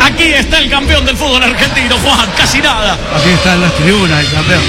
Aquí está el campeón del fútbol argentino, Juan, casi nada. Aquí están las tribunas, el campeón.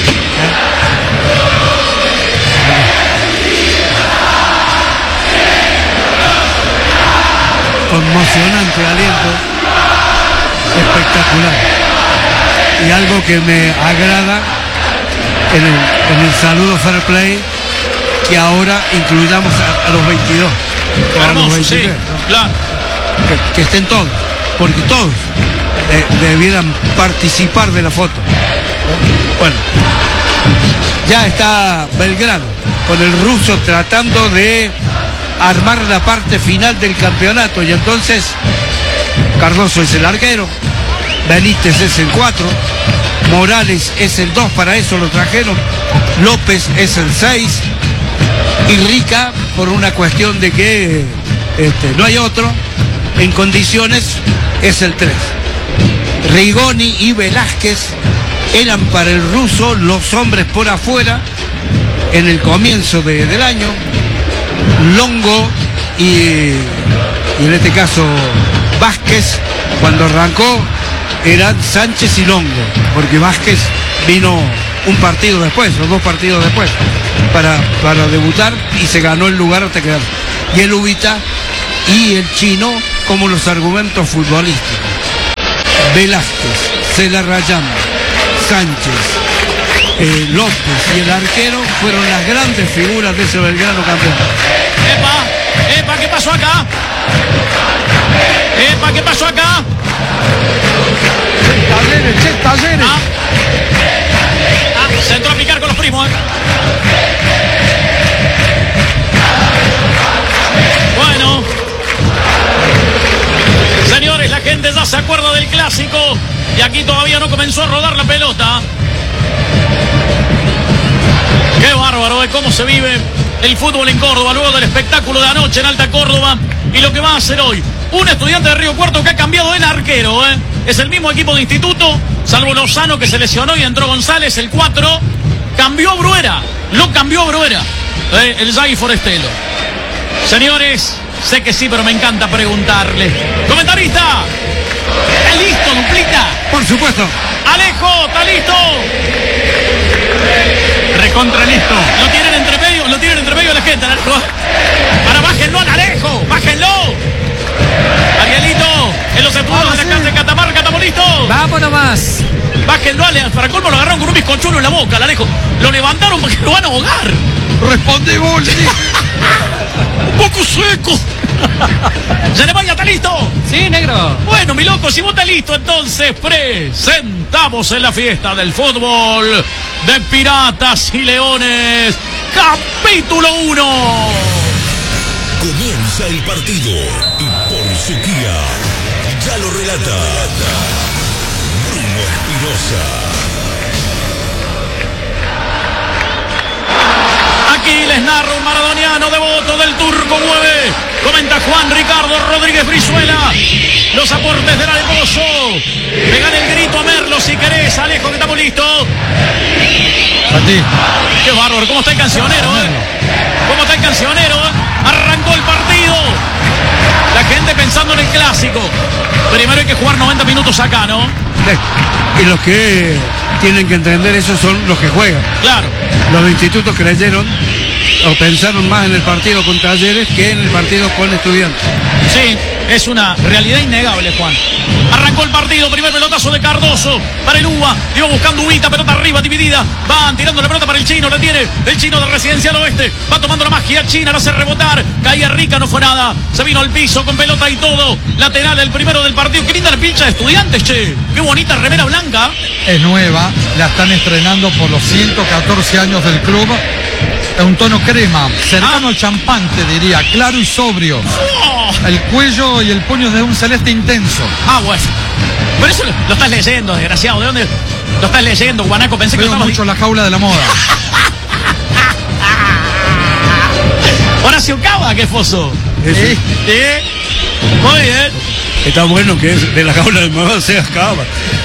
Conmocionante aliento, espectacular. Y algo que me agrada en el saludo fair play, que ahora incluyamos a los 22. Hermoso, los 23, sí, ¿no? claro. Que estén todos, porque todos debieran participar de la foto. Bueno, ya está Belgrano con el ruso tratando de armar la parte final del campeonato, y entonces Cardoso es el arquero, Benítez es el 4, Morales es el 2, para eso lo trajeron, López es el 6 y Rica, por una cuestión de que no hay otro en condiciones, es el 3. Rigoni y Velázquez eran para el ruso los hombres por afuera en el comienzo del año. Longo y en este caso Vázquez, cuando arrancó, eran Sánchez y Longo, porque Vázquez vino un partido después, o 2 partidos después, para debutar, y se ganó el lugar hasta quedar. Y el Ubita y el Chino como los argumentos futbolísticos. Velázquez, Celarrayán, Sánchez, López y el arquero fueron las grandes figuras de ese Belgrano campeón. ¡Epa! ¿Qué pasó acá? ¡Epa! ¿Qué pasó acá? Talleres. Se entró a picar con los primos. Bueno, señores, la gente ya se acuerda del clásico y aquí todavía no comenzó a rodar la pelota. Qué bárbaro, cómo se vive el fútbol en Córdoba luego del espectáculo de anoche en Alta Córdoba y lo que va a hacer hoy. Un estudiante de Río Cuarto que ha cambiado el arquero, Es el mismo equipo de instituto, salvo Lozano que se lesionó y entró González, el 4. Cambió Bruera, lo cambió Bruera, el Zagui Forestelo. Señores, sé que sí, pero me encanta preguntarle. Comentarista, ¿está listo, duplita? Por supuesto. Alejo, ¿está listo? Recontra listo. Lo tienen entre medio la gente, Alejo. Ahora bájenlo al Alejo, bájenlo. Arielito, en los estudios de la casa de Catamarca, ¿estamos listos? Vamos nomás. Bájenlo, para colmo lo agarraron con un bizcochuelo en la boca, al Alejo. Lo levantaron porque lo van a ahogar. Responde vos. Un poco seco. ¿Yeremaya está listo? Sí, negro. Bueno, mi loco, si vos estás listo, entonces presentamos en la fiesta del fútbol de Piratas y Leones, capítulo 1. Comienza el partido y por sequía ya lo relata Bruno Espinosa. Aquí les narro un maradoniano devoto del Turco 9. Comenta Juan Ricardo Rodríguez Brizuela. Los aportes del Alepozo. Pegan el grito a Merlo si querés, Alejo, que estamos listos. A ti. Qué bárbaro, ¿cómo está el cancionero? ¿Cómo está el cancionero? Arrancó el partido. La gente pensando en el clásico. Primero hay que jugar 90 minutos acá, ¿no? Y los que tienen que entender eso son los que juegan. Claro. Los institutos creyeron o pensaron más en el partido con Talleres que en el partido con Estudiantes. Sí, es una realidad innegable, Juan. Arrancó el partido, primer pelotazo de Cardoso para el UBA, iba buscando Ubita, pelota arriba, dividida, van tirando la pelota para el Chino, la tiene el Chino de Residencial Oeste, va tomando la magia China, la hace rebotar, caía Rica, no fue nada, se vino al piso con pelota y todo, lateral el primero del partido. Qué linda la pincha de Estudiantes, che, qué bonita remera blanca. Es nueva, la están estrenando por los 114 años del club. Es un tono crema, cercano al champán, te diría, claro y sobrio. Oh. El cuello y el puño de un celeste intenso. Bueno. Por eso lo estás leyendo, desgraciado. ¿De dónde lo estás leyendo, guanaco? Pensé que veo mucho La Jaula de la Moda. Horacio Cava, qué foso. Sí. Muy bien. Está bueno que es de La Jaula de la Moda sea Cava.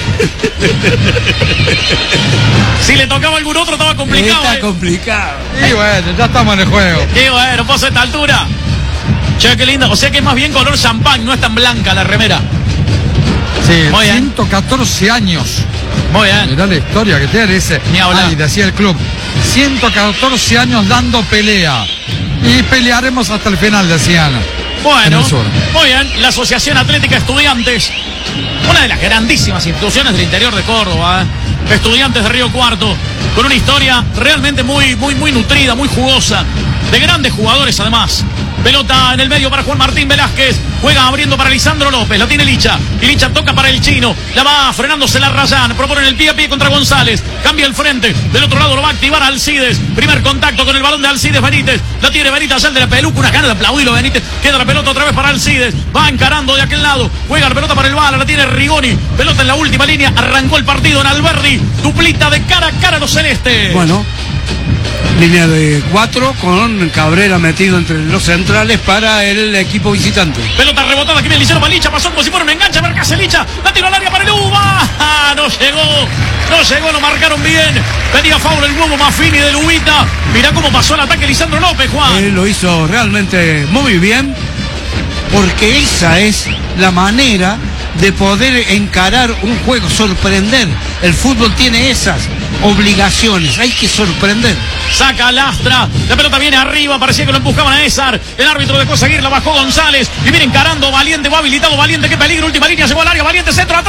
Si le tocaba algún otro estaba complicado. Está complicado. Y bueno, ya estamos en el juego. Qué bueno, pozo a esta altura. Che, qué linda. O sea que es más bien color champán, no es tan blanca la remera. Sí, Muy bien. 114 años. Muy bien. Mirá la historia que tiene ese. Ni hablar. Ahí decía el club. 114 años dando pelea. Y pelearemos hasta el final, decían. En Bueno, el sur. muy bien. La Asociación Atlética Estudiantes, una de las grandísimas instituciones del interior de Córdoba, ¿eh? Estudiantes de Río Cuarto, con una historia realmente muy nutrida, muy jugosa, de grandes jugadores además. Pelota en el medio para Juan Martín Velázquez. Juega abriendo para Lisandro López. La tiene Licha. Y Licha toca para el chino. La va frenándose la Rayán. Proponen el pie a pie contra González. Cambia el frente. Del otro lado lo va a activar Alcides. Primer contacto con el balón de Alcides Benítez. La tiene Benítez al de la peluca. Una gana de aplaudirlo Benítez. Queda la pelota otra vez para Alcides. Va encarando de aquel lado. Juega la pelota para el bala. La tiene Rigoni. Pelota en la última línea. Arrancó el partido en Alberdi. Duplita de cara a cara a los celestes. Bueno, línea de 4 con Cabrera metido entre los centrales para el equipo visitante. Pelota rebotada, aquí viene Licero para Licha, pasó como si fuera un enganche, marcase Licha, la tiró al área para el Uva, no llegó, lo marcaron bien, pedía foul el huevo Maffini de Lubita, mirá cómo pasó el ataque Lisandro López, Juan. Él lo hizo realmente muy bien, porque esa es la manera de poder encarar un juego, sorprender. El fútbol tiene esas obligaciones, hay que sorprender. Saca Lastra, la pelota viene arriba, parecía que lo empujaban a Esar, el árbitro dejó seguir, la bajó González, y viene encarando Valiente, va habilitado Valiente, qué peligro, última línea, llegó al área, Valiente, centro, atrás.